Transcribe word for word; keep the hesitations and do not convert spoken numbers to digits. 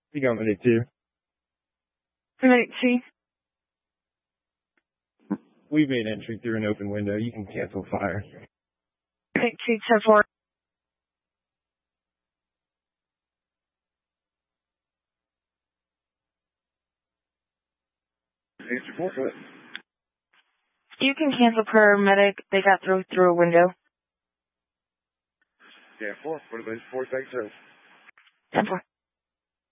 You got medic two. Medic two. We've made entry through an open window. You can cancel fire. Medic two, ten four. You can cancel paramedic. They got through through a window. Yeah, four. What about four, six, seven? ten four.